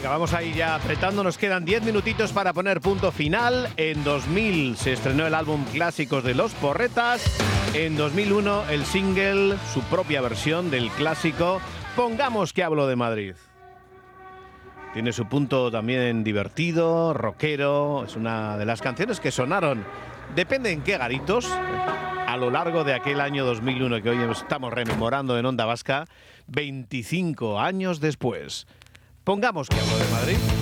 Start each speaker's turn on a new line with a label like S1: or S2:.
S1: Venga, vamos ahí ya apretando. Nos quedan 10 minutitos para poner punto final. En 2000 se estrenó el álbum Clásicos de Los Porretas. En 2001 el single, su propia versión del clásico Pongamos que hablo de Madrid. Tiene su punto también divertido, rockero. Es una de las canciones que sonaron, depende en qué garitos, a lo largo de aquel año 2001 que hoy estamos rememorando en Onda Vasca, 25 años después. Pongamos que hablo de Madrid.